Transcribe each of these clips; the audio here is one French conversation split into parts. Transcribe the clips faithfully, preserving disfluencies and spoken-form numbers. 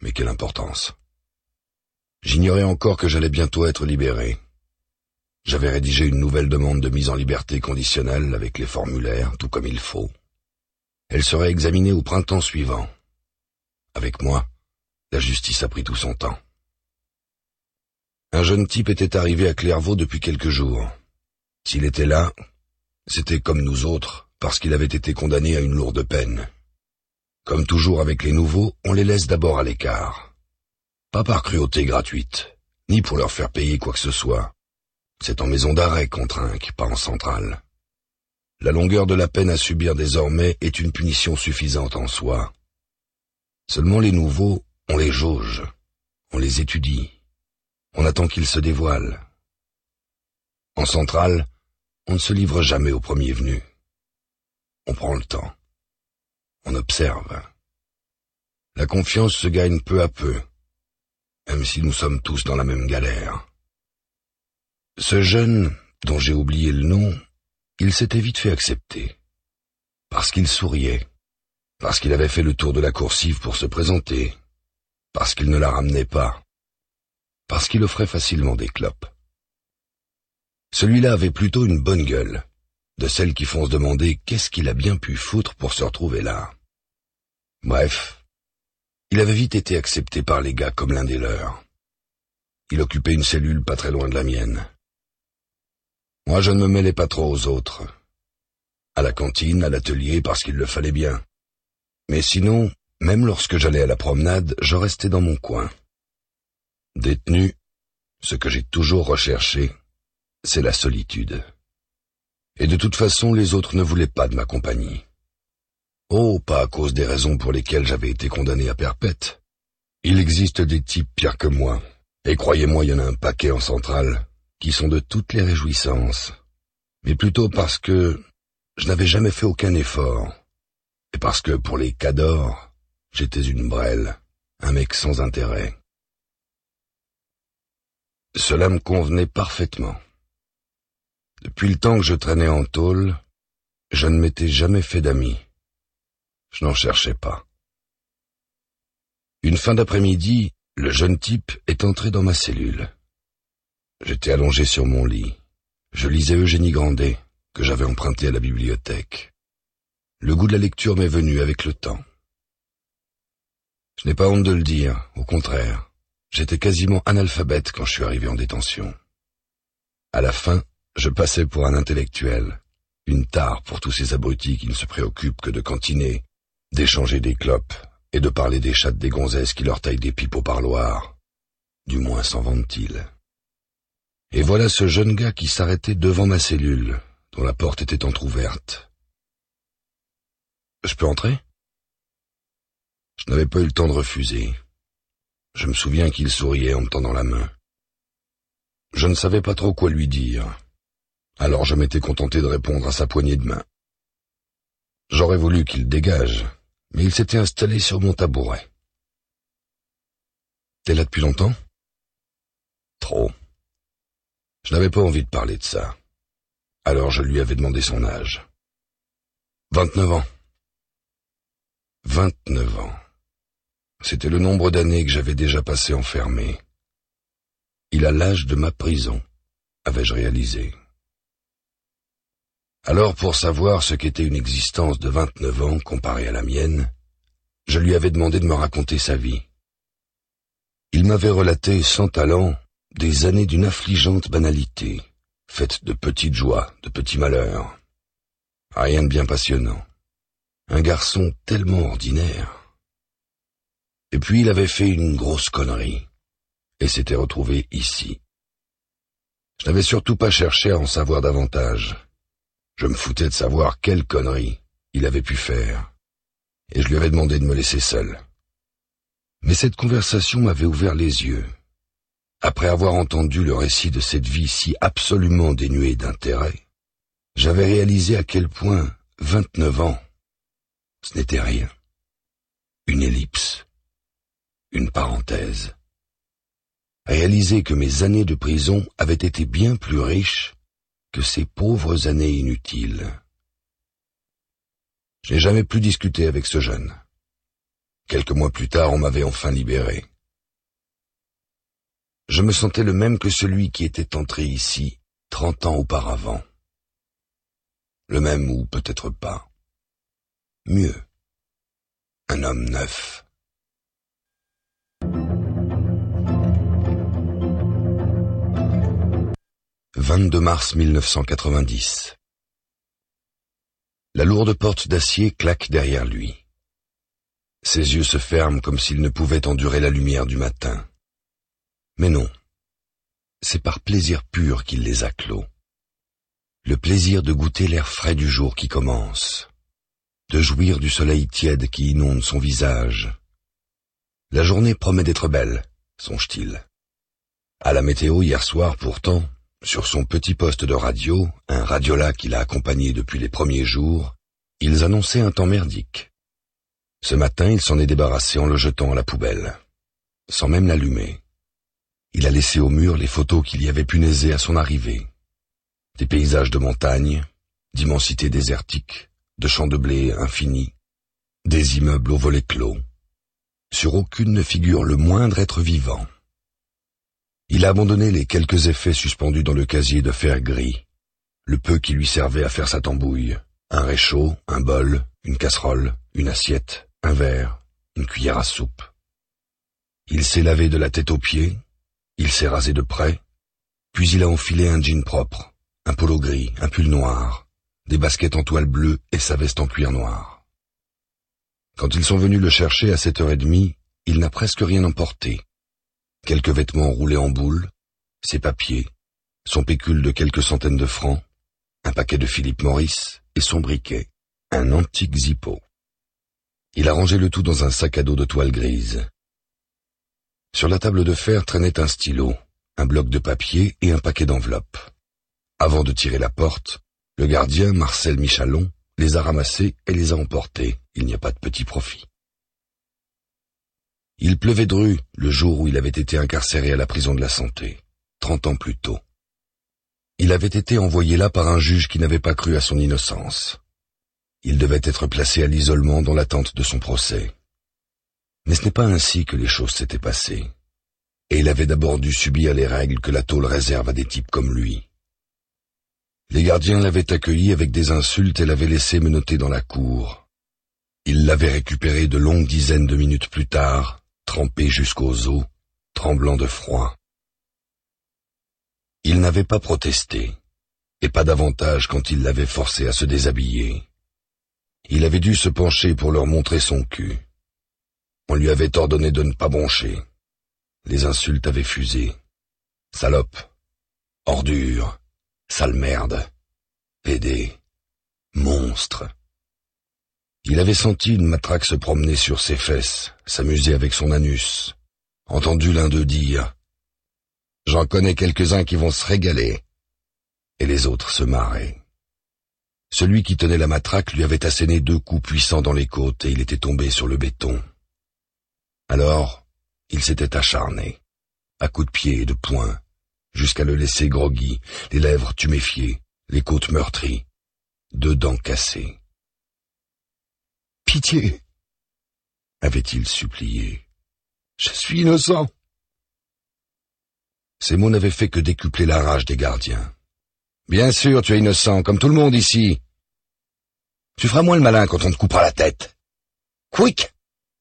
mais quelle importance. J'ignorais encore que j'allais bientôt être libéré. J'avais rédigé une nouvelle demande de mise en liberté conditionnelle avec les formulaires, tout comme il faut. Elle serait examinée au printemps suivant. Avec moi, la justice a pris tout son temps. Un jeune type était arrivé à Clairvaux depuis quelques jours. S'il était là, c'était comme nous autres, parce qu'il avait été condamné à une lourde peine. Comme toujours avec les nouveaux, on les laisse d'abord à l'écart. Pas par cruauté gratuite, ni pour leur faire payer quoi que ce soit. C'est en maison d'arrêt qu'on trinque, pas en centrale. La longueur de la peine à subir désormais est une punition suffisante en soi. Seulement les nouveaux, on les jauge, on les étudie, on attend qu'ils se dévoilent. En centrale, on ne se livre jamais au premier venu. On prend le temps. On observe. La confiance se gagne peu à peu, même si nous sommes tous dans la même galère. Ce jeune, dont j'ai oublié le nom, il s'était vite fait accepter. Parce qu'il souriait, parce qu'il avait fait le tour de la coursive pour se présenter, parce qu'il ne la ramenait pas, parce qu'il offrait facilement des clopes. Celui-là avait plutôt une bonne gueule, de celles qui font se demander qu'est-ce qu'il a bien pu foutre pour se retrouver là. Bref, il avait vite été accepté par les gars comme l'un des leurs. Il occupait une cellule pas très loin de la mienne. Moi, je ne me mêlais pas trop aux autres. À la cantine, à l'atelier, parce qu'il le fallait bien. Mais sinon, même lorsque j'allais à la promenade, je restais dans mon coin. Détenu, ce que j'ai toujours recherché, c'est la solitude. Et de toute façon, les autres ne voulaient pas de ma compagnie. Oh, pas à cause des raisons pour lesquelles j'avais été condamné à perpète. Il existe des types pires que moi, et croyez-moi, il y en a un paquet en centrale, qui sont de toutes les réjouissances, mais plutôt parce que je n'avais jamais fait aucun effort, et parce que pour les cadors, j'étais une brêle, un mec sans intérêt. Cela me convenait parfaitement. Depuis le temps que je traînais en tôle, je ne m'étais jamais fait d'amis. Je n'en cherchais pas. Une fin d'après-midi, le jeune type est entré dans ma cellule. J'étais allongé sur mon lit. Je lisais Eugénie Grandet, que j'avais emprunté à la bibliothèque. Le goût de la lecture m'est venu avec le temps. Je n'ai pas honte de le dire, au contraire. J'étais quasiment analphabète quand je suis arrivé en détention. À la fin, je passais pour un intellectuel, une tare pour tous ces abrutis qui ne se préoccupent que de cantiner, d'échanger des clopes et de parler des chattes des gonzesses qui leur taillent des pipes au parloir. Du moins s'en vantent-ils. Et voilà ce jeune gars qui s'arrêtait devant ma cellule, dont la porte était entr'ouverte. « Je peux entrer ?» Je n'avais pas eu le temps de refuser. Je me souviens qu'il souriait en me tendant la main. Je ne savais pas trop quoi lui dire, alors je m'étais contenté de répondre à sa poignée de main. J'aurais voulu qu'il dégage, mais il s'était installé sur mon tabouret. « T'es là depuis longtemps ?»« Trop. » Je n'avais pas envie de parler de ça. Alors je lui avais demandé son âge. Vingt-neuf ans. Vingt-neuf ans. C'était le nombre d'années que j'avais déjà passé enfermé. Il a l'âge de ma prison, avais-je réalisé. Alors, pour savoir ce qu'était une existence de vingt-neuf ans comparée à la mienne, je lui avais demandé de me raconter sa vie. Il m'avait relaté, sans talent, des années d'une affligeante banalité, faite de petites joies, de petits malheurs. Rien de bien passionnant. Un garçon tellement ordinaire. Et puis il avait fait une grosse connerie, et s'était retrouvé ici. Je n'avais surtout pas cherché à en savoir davantage. Je me foutais de savoir quelle connerie il avait pu faire, et je lui avais demandé de me laisser seul. Mais cette conversation m'avait ouvert les yeux. Après avoir entendu le récit de cette vie si absolument dénuée d'intérêt, j'avais réalisé à quel point vingt-neuf ans, ce n'était rien. Une ellipse, une parenthèse. Réaliser que mes années de prison avaient été bien plus riches que ces pauvres années inutiles. Je n'ai jamais plus discuté avec ce jeune. Quelques mois plus tard, on m'avait enfin libéré. Je me sentais le même que celui qui était entré ici trente ans auparavant. Le même ou peut-être pas. Mieux, un homme neuf. vingt-deux mars mille neuf cent quatre-vingt-dix. La lourde porte d'acier claque derrière lui. Ses yeux se ferment comme s'il ne pouvait endurer la lumière du matin. Mais non, c'est par plaisir pur qu'il les a clos. Le plaisir de goûter l'air frais du jour qui commence, de jouir du soleil tiède qui inonde son visage. La journée promet d'être belle, songe-t-il. À la météo hier soir, pourtant, sur son petit poste de radio, un radiola qui l'a accompagné depuis les premiers jours, ils annonçaient un temps merdique. Ce matin, il s'en est débarrassé en le jetant à la poubelle, sans même l'allumer. Il a laissé au mur les photos qu'il y avait punaisées à son arrivée. Des paysages de montagne, d'immensités désertiques, de champs de blé infinis, des immeubles aux volets clos. Sur aucune ne figure le moindre être vivant. Il a abandonné les quelques effets suspendus dans le casier de fer gris, le peu qui lui servait à faire sa tambouille, un réchaud, un bol, une casserole, une assiette, un verre, une cuillère à soupe. Il s'est lavé de la tête aux pieds, il s'est rasé de près, puis il a enfilé un jean propre, un polo gris, un pull noir, des baskets en toile bleue et sa veste en cuir noir. Quand ils sont venus le chercher à sept heures trente, il n'a presque rien emporté. Quelques vêtements roulés en boule, ses papiers, son pécule de quelques centaines de francs, un paquet de Philip Morris et son briquet, un antique Zippo. Il a rangé le tout dans un sac à dos de toile grise. Sur la table de fer traînait un stylo, un bloc de papier et un paquet d'enveloppes. Avant de tirer la porte, le gardien, Marcel Michalon, les a ramassés et les a emportés. Il n'y a pas de petit profit. Il pleuvait dru le jour où il avait été incarcéré à la prison de la Santé, trente ans plus tôt. Il avait été envoyé là par un juge qui n'avait pas cru à son innocence. Il devait être placé à l'isolement dans l'attente de son procès. Mais ce n'est pas ainsi que les choses s'étaient passées. Et il avait d'abord dû subir les règles que la tôle réserve à des types comme lui. Les gardiens l'avaient accueilli avec des insultes et l'avaient laissé menotter dans la cour. Ils l'avaient récupéré de longues dizaines de minutes plus tard, trempé jusqu'aux os, tremblant de froid. Il n'avait pas protesté, et pas davantage quand ils l'avaient forcé à se déshabiller. Il avait dû se pencher pour leur montrer son cul. On lui avait ordonné de ne pas broncher. Les insultes avaient fusé. Salope, ordure, sale merde, pédé, monstre. Il avait senti une matraque se promener sur ses fesses, s'amuser avec son anus, entendu l'un d'eux dire « J'en connais quelques-uns qui vont se régaler », et les autres se marraient. Celui qui tenait la matraque lui avait asséné deux coups puissants dans les côtes et il était tombé sur le béton. Alors, il s'était acharné, à coups de pied et de poing, jusqu'à le laisser groggy, les lèvres tuméfiées, les côtes meurtries, deux dents cassées. « Pitié !» avait-il supplié. « Je suis innocent !» Ces mots n'avaient fait que décupler la rage des gardiens. « Bien sûr, tu es innocent, comme tout le monde ici. Tu feras moins le malin quand on te coupera la tête. Quick !»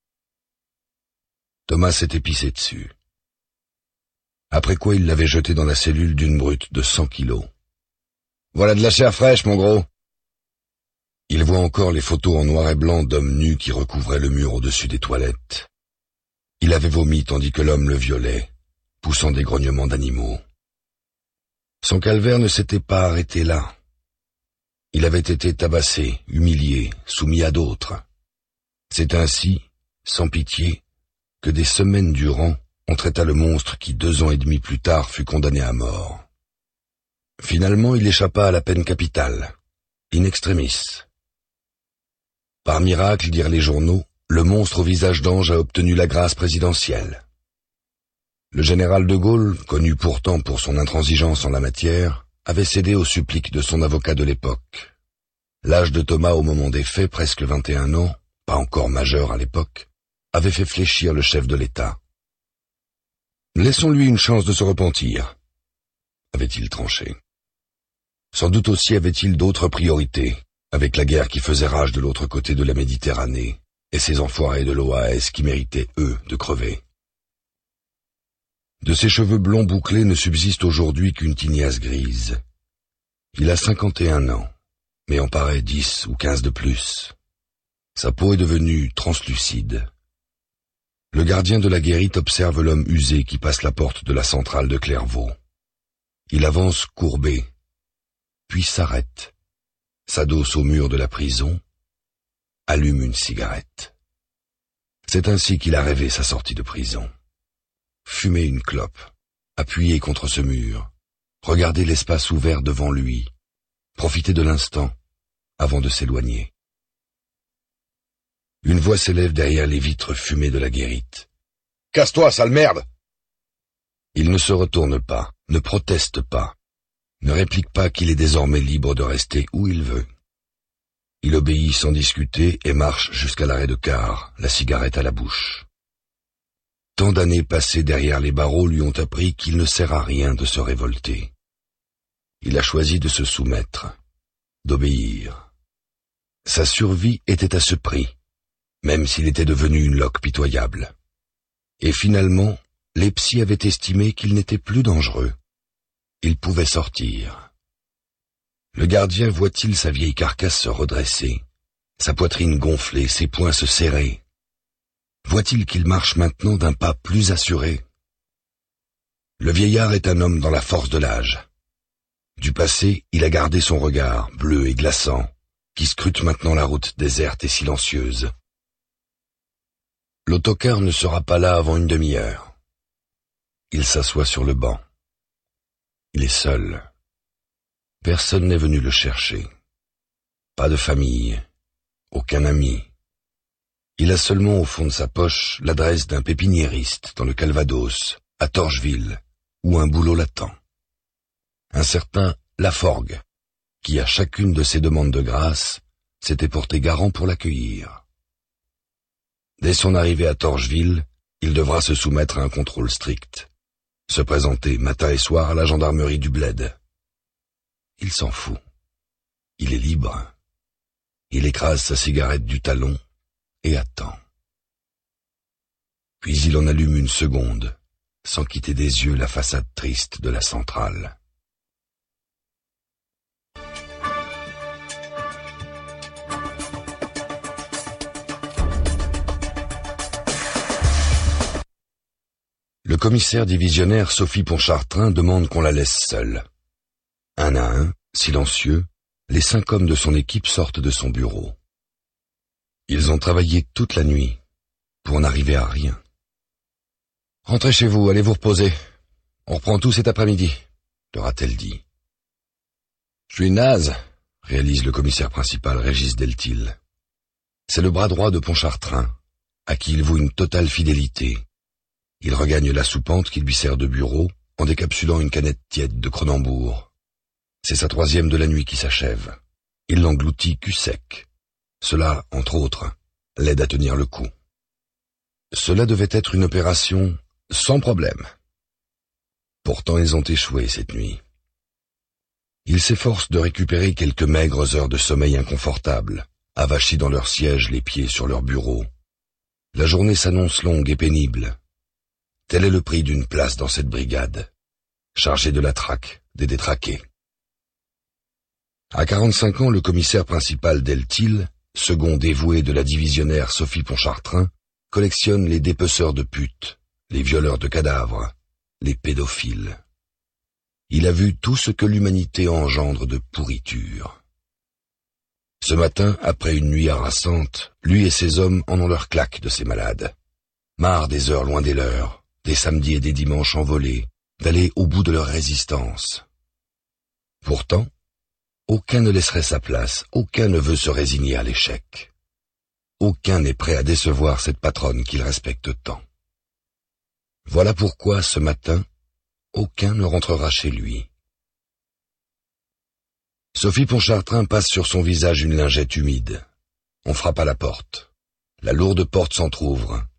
Thomas s'était pissé dessus. Après quoi il l'avait jeté dans la cellule d'une brute de cent kilos. « Voilà de la chair fraîche, mon gros !» Il voit encore les photos en noir et blanc d'hommes nus qui recouvraient le mur au-dessus des toilettes. Il avait vomi tandis que l'homme le violait, poussant des grognements d'animaux. Son calvaire ne s'était pas arrêté là. Il avait été tabassé, humilié, soumis à d'autres. C'est ainsi, sans pitié, que des semaines durant, on traita le monstre qui, deux ans et demi plus tard, fut condamné à mort. Finalement, il échappa à la peine capitale, in extremis. Par miracle, dirent les journaux, le monstre au visage d'ange a obtenu la grâce présidentielle. Le général de Gaulle, connu pourtant pour son intransigeance en la matière, avait cédé aux suppliques de son avocat de l'époque. L'âge de Thomas au moment des faits, presque vingt et un ans, pas encore majeur à l'époque, avait fait fléchir le chef de l'État. Laissons-lui une chance de se repentir, avait-il tranché. Sans doute aussi avait-il d'autres priorités, avec la guerre qui faisait rage de l'autre côté de la Méditerranée, et ces enfoirés de l'O A S qui méritaient, eux, de crever. De ses cheveux blonds bouclés ne subsiste aujourd'hui qu'une tignasse grise. Il a cinquante et un ans, mais en paraît dix ou quinze de plus. Sa peau est devenue translucide. Le gardien de la guérite observe l'homme usé qui passe la porte de la centrale de Clairvaux. Il avance courbé, puis s'arrête, s'adosse au mur de la prison, allume une cigarette. C'est ainsi qu'il a rêvé sa sortie de prison. Fumer une clope, appuyé contre ce mur, regarder l'espace ouvert devant lui, profiter de l'instant avant de s'éloigner. Une voix s'élève derrière les vitres fumées de la guérite. « Casse-toi, sale merde !» Il ne se retourne pas, ne proteste pas, ne réplique pas qu'il est désormais libre de rester où il veut. Il obéit sans discuter et marche jusqu'à l'arrêt de car, la cigarette à la bouche. Tant d'années passées derrière les barreaux lui ont appris qu'il ne sert à rien de se révolter. Il a choisi de se soumettre, d'obéir. Sa survie était à ce prix, même s'il était devenu une loque pitoyable. Et finalement, les psys avaient estimé qu'il n'était plus dangereux. Il pouvait sortir. Le gardien voit-il sa vieille carcasse se redresser, sa poitrine gonfler, ses poings se serrer? Voit-il qu'il marche maintenant d'un pas plus assuré? Le vieillard est un homme dans la force de l'âge. Du passé, il a gardé son regard, bleu et glaçant, qui scrute maintenant la route déserte et silencieuse. L'autocar ne sera pas là avant une demi-heure. Il s'assoit sur le banc. Il est seul. Personne n'est venu le chercher. Pas de famille, aucun ami. Il a seulement au fond de sa poche l'adresse d'un pépiniériste dans le Calvados, à Torcheville, où un boulot l'attend. Un certain Laforgue, qui à chacune de ses demandes de grâce s'était porté garant pour l'accueillir. Dès son arrivée à Torcheville, il devra se soumettre à un contrôle strict, se présenter matin et soir à la gendarmerie du bled. Il s'en fout. Il est libre. Il écrase sa cigarette du talon et attend. Puis il en allume une seconde, sans quitter des yeux la façade triste de la centrale. Le commissaire divisionnaire Sophie Pontchartrain demande qu'on la laisse seule. Un à un, silencieux, les cinq hommes de son équipe sortent de son bureau. Ils ont travaillé toute la nuit, pour n'arriver à rien. « Rentrez chez vous, allez vous reposer. On reprend tout cet après-midi, » leur a-t-elle dit. « Je suis naze, » réalise le commissaire principal Régis Deltil. C'est le bras droit de Pontchartrain, à qui il voue une totale fidélité. Il regagne la soupente qui lui sert de bureau en décapsulant une canette tiède de Cronenbourg. C'est sa troisième de la nuit qui s'achève. Il l'engloutit cul sec. Cela, entre autres, l'aide à tenir le coup. Cela devait être une opération sans problème. Pourtant, ils ont échoué cette nuit. Ils s'efforcent de récupérer quelques maigres heures de sommeil inconfortable, avachis dans leur siège, les pieds sur leur bureau. La journée s'annonce longue et pénible. Tel est le prix d'une place dans cette brigade, chargée de la traque des détraqués. À quarante-cinq ans, le commissaire principal Deltil, second dévoué de la divisionnaire Sophie Pontchartrain, collectionne les dépeceurs de putes, les violeurs de cadavres, les pédophiles. Il a vu tout ce que l'humanité engendre de pourriture. Ce matin, après une nuit harassante, lui et ses hommes en ont leur claque de ces malades. Marre des heures loin des leurs, des samedis et des dimanches envolés, d'aller au bout de leur résistance. Pourtant, aucun ne laisserait sa place, aucun ne veut se résigner à l'échec. Aucun n'est prêt à décevoir cette patronne qu'il respecte tant. Voilà pourquoi, ce matin, aucun ne rentrera chez lui. Sophie Pontchartrain passe sur son visage une lingette humide. On frappe à la porte. La lourde porte s'entr'ouvre.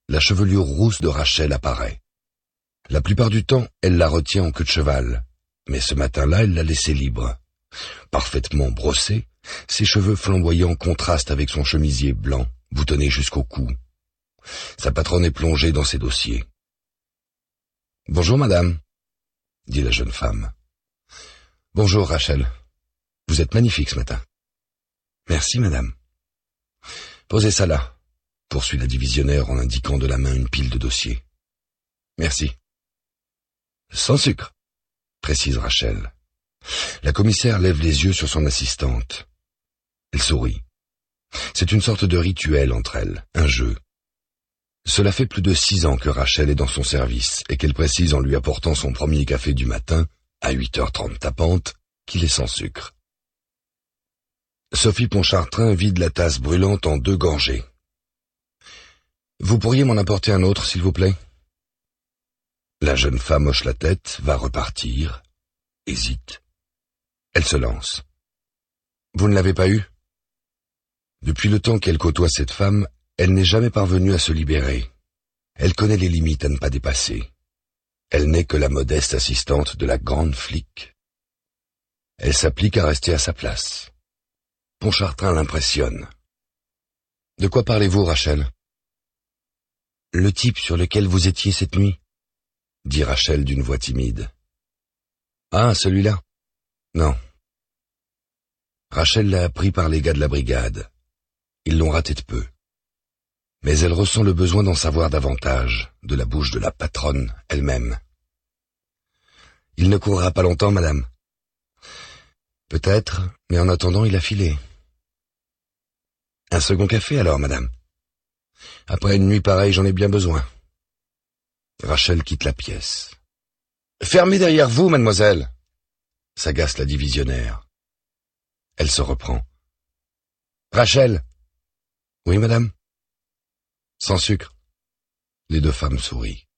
la chevelure rousse de Rachel apparaît. La plupart du temps, elle la retient en queue de cheval, mais ce matin-là, elle l'a laissée libre. Parfaitement brossée, ses cheveux flamboyants contrastent avec son chemisier blanc, boutonné jusqu'au cou. Sa patronne est plongée dans ses dossiers. « Bonjour, madame, » dit la jeune femme. « Bonjour, Rachel. Vous êtes magnifique ce matin. »« Merci, madame. »« Posez ça là, » poursuit la divisionnaire en indiquant de la main une pile de dossiers. « Merci. »« Sans sucre, » précise Rachel. La commissaire lève les yeux sur son assistante. Elle sourit. C'est une sorte de rituel entre elles, un jeu. Cela fait plus de six ans que Rachel est dans son service et qu'elle précise en lui apportant son premier café du matin, à huit heures trente tapantes, qu'il est sans sucre. Sophie Pontchartrain vide la tasse brûlante en deux gorgées. « Vous pourriez m'en apporter un autre, s'il vous plaît ?» La jeune femme hoche la tête, va repartir, hésite. Elle se lance. « Vous ne l'avez pas eu ?» Depuis le temps qu'elle côtoie cette femme, elle n'est jamais parvenue à se libérer. Elle connaît les limites à ne pas dépasser. Elle n'est que la modeste assistante de la grande flic. Elle s'applique à rester à sa place. Pontchartrain l'impressionne. « De quoi parlez-vous, Rachel ?»« Le type sur lequel vous étiez cette nuit, » dit Rachel d'une voix timide. « Ah, celui-là ? Non. » Rachel l'a appris par les gars de la brigade. Ils l'ont raté de peu. Mais elle ressent le besoin d'en savoir davantage, de la bouche de la patronne elle-même. « Il ne courra pas longtemps, madame. »« Peut-être, mais en attendant, il a filé. »« Un second café alors, madame. Après une nuit pareille, j'en ai bien besoin. » Rachel quitte la pièce. « Fermez derrière vous, mademoiselle !» s'agace la divisionnaire. Elle se reprend. « Rachel !»« Oui, madame. » « Sans sucre. » Les deux femmes sourient.